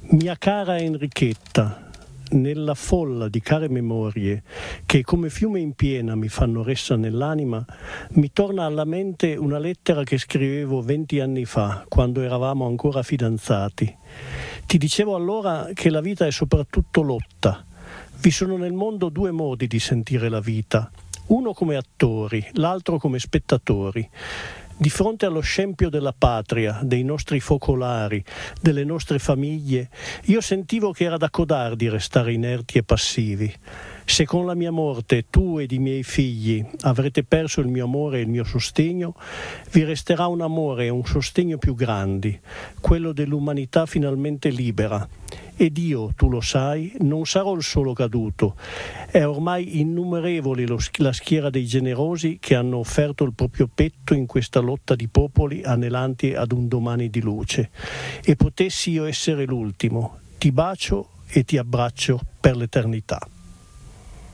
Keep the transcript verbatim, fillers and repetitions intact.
Mia cara Enrichetta, nella folla di care memorie che come fiume in piena mi fanno ressa nell'anima, mi torna alla mente una lettera che scrivevo venti anni fa, quando eravamo ancora fidanzati. Ti dicevo allora che la vita è soprattutto lotta. Vi sono nel mondo due modi di sentire la vita, uno come attori, l'altro come spettatori. Di fronte allo scempio della patria, dei nostri focolari, delle nostre famiglie, io sentivo che era da codardi restare inerti e passivi. Se con la mia morte tu ed i miei figli avrete perso il mio amore e il mio sostegno, vi resterà un amore e un sostegno più grandi, quello dell'umanità finalmente libera. Ed io, tu lo sai, non sarò il solo caduto. È ormai innumerevole lo, la schiera dei generosi che hanno offerto il proprio petto in questa lotta di popoli anelanti ad un domani di luce. E potessi io essere l'ultimo, ti bacio e ti abbraccio per l'eternità.